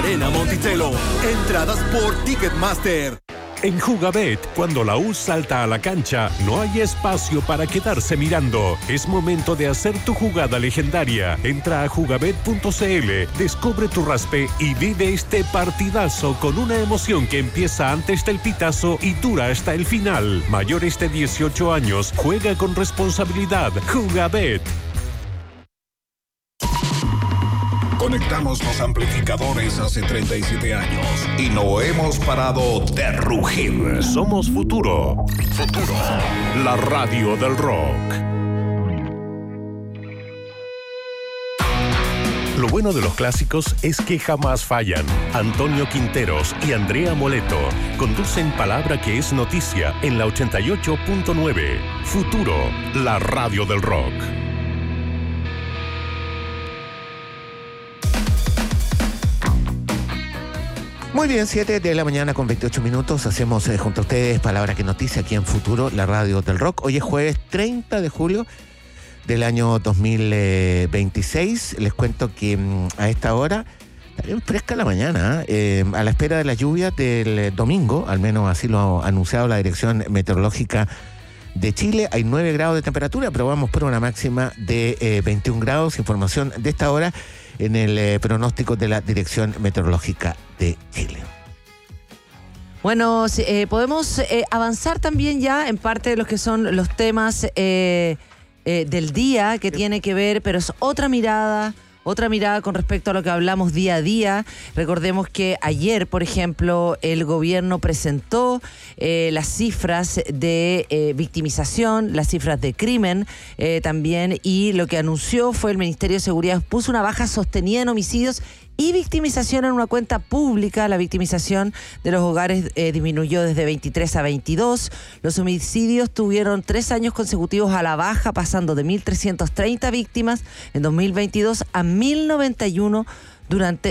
Arena Monticello. Entradas por Ticketmaster. En Jugabet, cuando la U salta a la cancha, no hay espacio para quedarse mirando. Es momento de hacer tu jugada legendaria. Entra a jugabet.cl, descubre tu raspe y vive este partidazo con una emoción que empieza antes del pitazo y dura hasta el final. Mayores de 18 años, juega con responsabilidad. Jugabet. Conectamos los amplificadores hace 37 años y no hemos parado de rugir. Somos Futuro. Futuro. La radio del rock. Lo bueno de los clásicos es que jamás fallan. Antonio Quinteros y Andrea Moleto conducen Palabra que es noticia en la 88.9. Futuro, la radio del rock. Muy bien, 7 de la mañana con 28 minutos. Hacemos junto a ustedes Palabra que Noticia aquí en Futuro, la radio del rock. Hoy es jueves 30 de julio del año 2026. Les cuento que a esta hora está bien fresca la mañana, a la espera de las lluvias del domingo, al menos así lo ha anunciado la Dirección Meteorológica de Chile. Hay 9 grados de temperatura, pero vamos por una máxima de 21 grados. Información de esta hora en el pronóstico de la Dirección Meteorológica de Chile. Bueno, podemos avanzar también ya en parte de lo que son los temas del día que tiene que ver, pero es otra mirada con respecto a lo que hablamos día a día. Recordemos que ayer, por ejemplo, el gobierno presentó las cifras de victimización, las cifras de crimen también, y lo que anunció fue el Ministerio de Seguridad puso una baja sostenida en homicidios y victimización en una cuenta pública. La victimización de los hogares disminuyó desde 23 a 22. Los homicidios tuvieron 3 años consecutivos a la baja, pasando de 1.330 víctimas en 2022 a 1.091 durante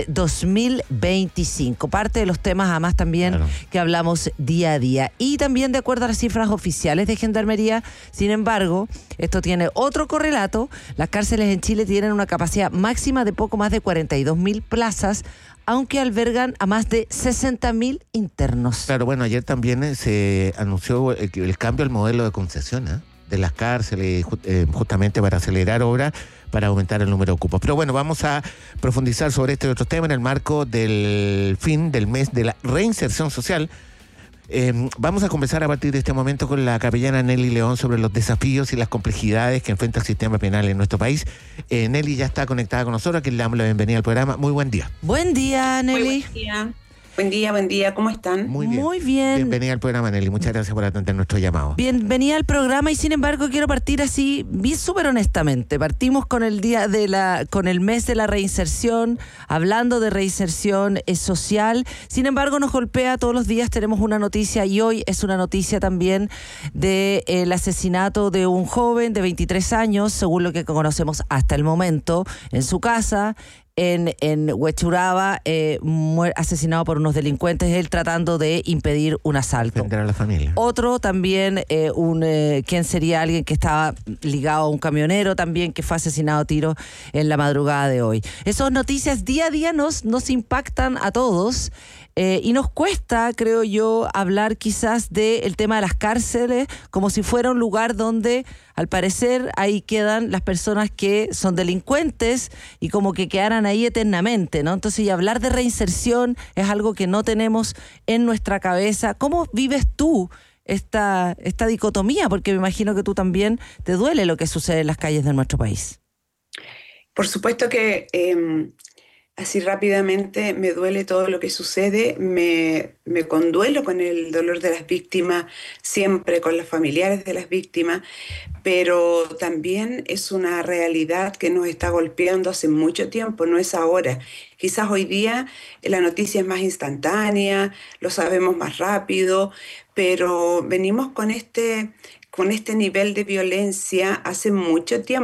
2025. Parte de los temas, además, también claro, que hablamos día a día. Y también de acuerdo a las cifras oficiales de Gendarmería, sin embargo, esto tiene otro correlato. Las cárceles en Chile tienen una capacidad máxima de poco más de 42.000 plazas, aunque albergan a más de 60.000 internos. Claro, bueno, ayer también se anunció el cambio al modelo de concesión de las cárceles, justamente para acelerar obras, para aumentar el número de cupos. Pero bueno, vamos a profundizar sobre este y otros temas en el marco del fin del mes de la reinserción social. Vamos a conversar a partir de este momento con la capellana Nelly León sobre los desafíos y las complejidades que enfrenta el sistema penal en nuestro país. Nelly ya está conectada con nosotros, que le damos la bienvenida al programa. Muy buen día. Buen día, Nelly. Muy buen día. Buen día, ¿cómo están? Muy bien. Muy bien. Bienvenida al programa, Nelly. Muchas gracias por atender nuestro llamado. Bienvenida al programa, y sin embargo quiero partir así, bien súper honestamente. Partimos con el con el mes de la reinserción, hablando de reinserción social. Sin embargo, nos golpea todos los días, tenemos una noticia, y hoy es una noticia también de el asesinato de un joven de 23 años, según lo que conocemos hasta el momento, en su casa, en Huechuraba, asesinado por unos delincuentes, él tratando de impedir un asalto. Defender a la familia. Otro también, quien sería alguien que estaba ligado a un camionero también, que fue asesinado a tiro en la madrugada de hoy. Esas noticias día a día nos impactan a todos. Y nos cuesta, creo yo, hablar quizás del tema de las cárceles como si fuera un lugar donde, al parecer, ahí quedan las personas que son delincuentes y como que quedaran ahí eternamente, ¿no? Entonces, y hablar de reinserción es algo que no tenemos en nuestra cabeza. ¿Cómo vives tú esta dicotomía? Porque me imagino que tú también te duele lo que sucede en las calles de nuestro país. Por supuesto que así rápidamente me duele todo lo que sucede, me conduelo con el dolor de las víctimas, siempre con los familiares de las víctimas, pero también es una realidad que nos está golpeando hace mucho tiempo, no es ahora. Quizás hoy día la noticia es más instantánea, lo sabemos más rápido, pero venimos con este nivel de violencia hace mucho tiempo.